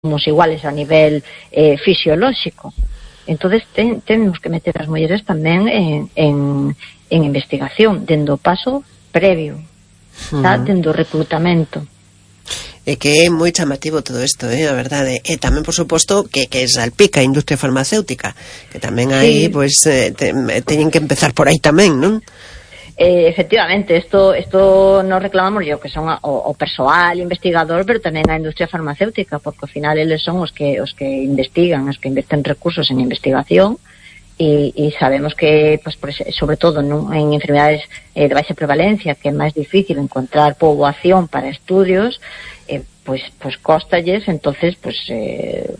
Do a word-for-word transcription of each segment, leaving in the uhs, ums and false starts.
somos iguales a nivel eh, fisiolóxico. Entonces ten, tenemos que meter as mulleres tamén en, en, en investigación, dendo o paso previo, uh-huh. tá? Dendo o reclutamento. E que é moi chamativo todo isto, eh, a verdade. E tamén, por suposto, que, que salpica a industria farmacéutica, que tamén aí, sí. Pois, eh, te, teñen que empezar por aí tamén, non? Eh, efectivamente, esto, esto nos reclamamos yo, que son a, o, o persoal investigador, pero tamén a industria farmacéutica, porque ao final eles son os que os que investigan, os que invisten recursos en investigación, e, e sabemos que, pues, por, sobre todo non, en enfermedades eh, de baixa prevalencia, que é máis difícil encontrar poboación para estudios, eh, pues, pues costalles, entonces, pues... Eh,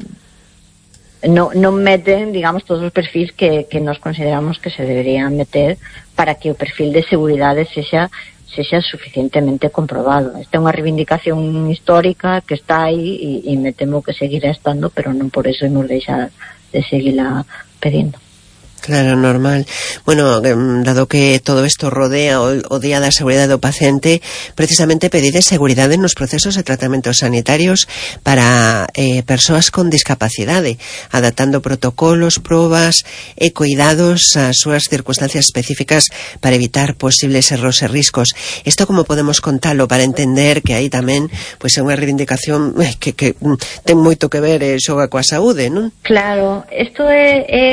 No, non meten, digamos, todos os perfis que, que nos consideramos que se deberían meter para que o perfil de seguridade sexa, sexa suficientemente comprobado. Esta é unha reivindicación histórica que está aí e, e me temo que seguirá estando, pero non por eso hemos deixar de seguirla pedindo. Claro, normal. Bueno, dado que todo isto rodea o, o Día da Seguridade do Paciente, precisamente pedir seguridade nos procesos de tratamentos sanitarios para eh, persoas con discapacidade, adaptando protocolos, probas e cuidados ás súas circunstancias específicas para evitar posibles erros e riscos. Isto como podemos contalo para entender que aí tamén pois é unha reivindicación que, que ten moito que ver e xoga coa saúde, non? Claro, isto é... é...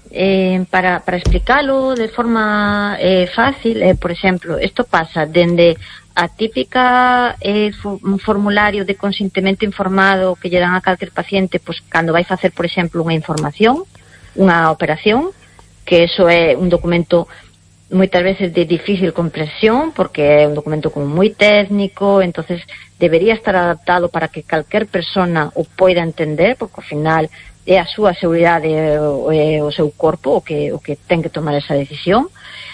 Eh, para, para explicarlo de forma eh, fácil, eh, por exemplo, isto pasa dende a típica eh, un formulario de consentimento informado que lle dan a calquer paciente, pois cando vai facer, por exemplo, unha información, unha operación, que eso é un documento moitas veces de difícil comprensión, porque é un documento como moi técnico, entonces debería estar adaptado para que calquer persona o poida entender, porque ao final é a súa seguridade o, o seu corpo o que, o que ten que tomar esa decisión,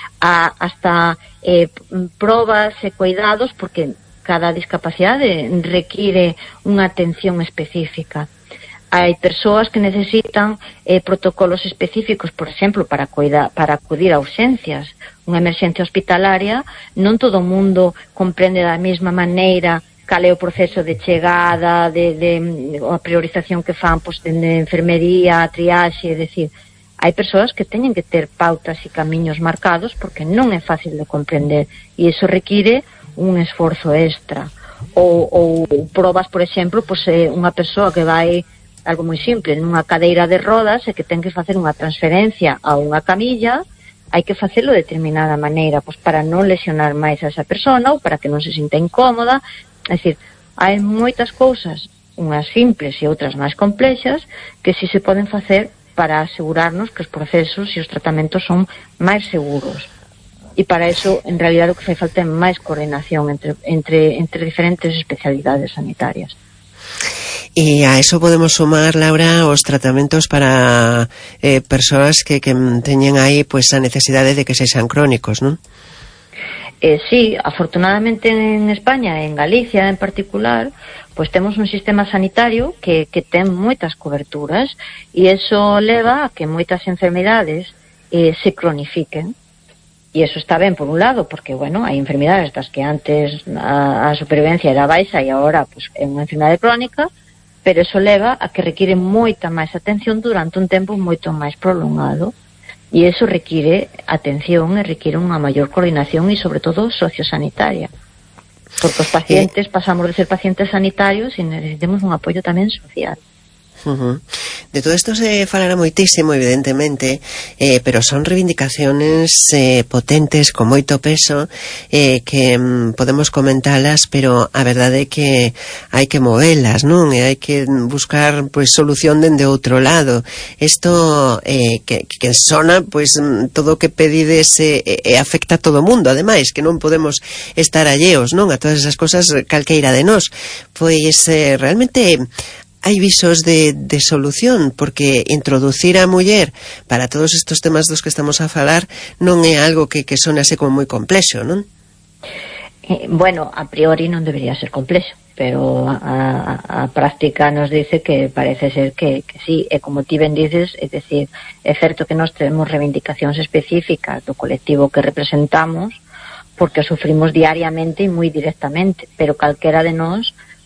a, hasta eh, probas e cuidados, porque cada discapacidade require unha atención específica. Hai persoas que necesitan eh, protocolos específicos, por exemplo, para, cuida, para acudir a urxencias. Unha emerxencia hospitalaria, non todo o mundo comprende da mesma maneira cal é o proceso de chegada, de, de, de a priorización que fan, pois, de, de enfermería, triaxe, é dicir, hai persoas que teñen que ter pautas e camiños marcados porque non é fácil de comprender e iso require un esforzo extra. Ou, ou probas, por exemplo, pois, é unha persoa que vai, algo moi simple, nunha cadeira de rodas e que ten que facer unha transferencia a unha camilla, hai que facelo de determinada maneira, pois, para non lesionar máis a esa persona ou para que non se sinta incómoda. É dicir, hai moitas cousas, unhas simples e outras máis complexas, que si se poden facer para asegurarnos que os procesos e os tratamentos son máis seguros. E para eso, en realidad, o que fai falta é máis coordinación entre, entre, entre diferentes especialidades sanitarias. E a eso podemos sumar, Laura, os tratamentos para eh, persoas que, que teñen aí pois, a necesidade de que sexan crónicos, non? Eh, sí, afortunadamente en España, en Galicia en particular, pues temos un sistema sanitario que, que ten moitas coberturas e eso leva a que moitas enfermedades eh, se cronifiquen. E eso está ben por un lado, porque, bueno, hai enfermedades das que antes a, a supervivencia era baixa e agora pues, é unha enfermedade crónica, pero eso leva a que require moita máis atención durante un tempo moito máis prolongado. E iso require atención e require unha maior coordinación e, sobre todo, sociosanitaria. Porque os pacientes pasamos de ser pacientes sanitarios e necesitamos un apoio tamén social. Uh-huh. De todo isto se falará moitísimo, evidentemente, eh, pero son reivindicaciones eh, potentes, con moito peso, eh, que mm, podemos comentalas, pero a verdade é que hai que movelas, non? E hai que buscar pois solución dende outro lado. Isto eh, que, que sona, pois todo o que pedides e eh, eh, afecta a todo o mundo, ademais, que non podemos estar alleos, non? A todas esas cosas calqueira de nós. Pois eh, realmente hai visos de, de solución, porque introducir a muller para todos estes temas dos que estamos a falar non é algo que, que sone así como moi complexo, non? Eh, bueno, a priori non debería ser complexo, pero a, a, a práctica nos dice que parece ser que, que sí, e como ti ben dices, é dicir, é certo que nós temos reivindicacións específicas do colectivo que representamos, porque sufrimos diariamente e moi directamente, pero calquera de nós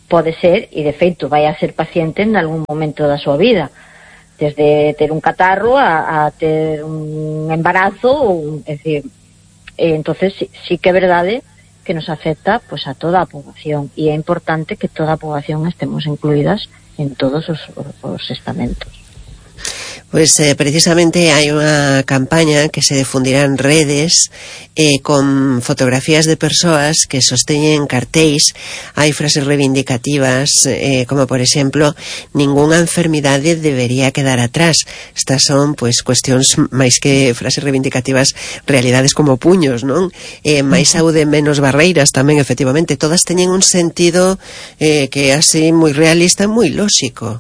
pode ser, e de feito vai a ser paciente en algún momento da súa vida, desde ter un catarro a, a ter un embarazo, un, é dicir, entonces sí, sí que é verdade que nos afecta pues a toda a poboación, e é importante que toda a poboación estemos incluídas en todos os, os estamentos. Pues eh, precisamente hai unha campaña que se difundirá en redes eh, con fotografías de persoas que sosteñen cartéis. Hai frases reivindicativas eh, como por exemplo, ningunha enfermidade debería quedar atrás. Estas son pues cuestións máis que frases reivindicativas, realidades como puños, non? Eh, máis saúde, menos barreiras tamén, efectivamente. Todas teñen un sentido eh, que é así moi realista e moi lóxico.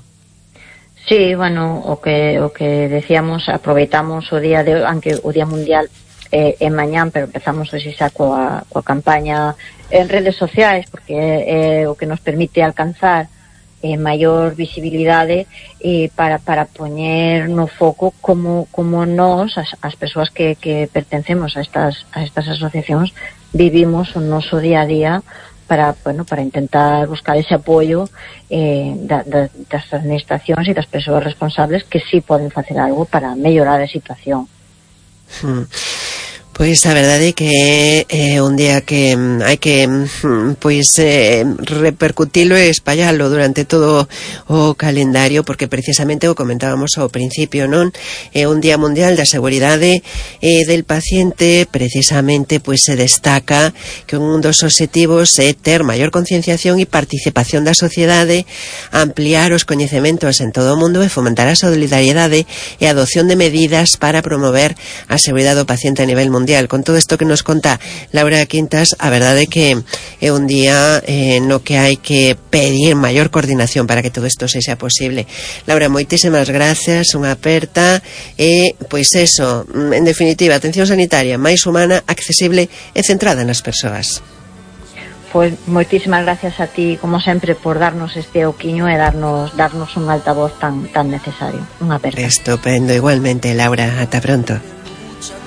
Sí, bueno, o que o que decíamos, aproveitamos o día de, aunque o Día Mundial é eh, mañán, pero empezamos hoxe xa coa, coa campaña en redes sociais, porque é, é o que nos permite alcanzar eh, maior visibilidade eh, para, para poñer no foco como, como nós, as, as persoas que, que pertencemos a estas, a estas asociacións, vivimos o noso día a día para, bueno, para intentar buscar ese apoio eh, da, da, das administracións e das persoas responsables que sí poden facer algo para mellorar a situación. Hmm. Pois a verdade é que é un día que hai que pois eh, repercutilo e espallalo durante todo o calendario, porque precisamente o comentábamos ao principio, non? É un Día Mundial da Seguridade eh, del Paciente. Precisamente pois se destaca que un dos obxectivos é ter maior concienciación e participación da sociedade, ampliar os coñecementos en todo o mundo e fomentar a solidariedade e a adopción de medidas para promover a seguridade do paciente a nivel mundial. Con todo isto que nos conta Laura Quintas, a verdade é que é un día eh, no que hai que pedir maior coordinación para que todo isto sexa posible. Laura, moitísimas gracias, unha aperta e, pois eso, en definitiva, atención sanitaria máis humana, accesible e centrada nas persoas. Pois moitísimas gracias a ti, como sempre, por darnos este oquiño e darnos darnos un altavoz tan tan necesario. Unha aperta. Estupendo, igualmente, Laura, ata pronto.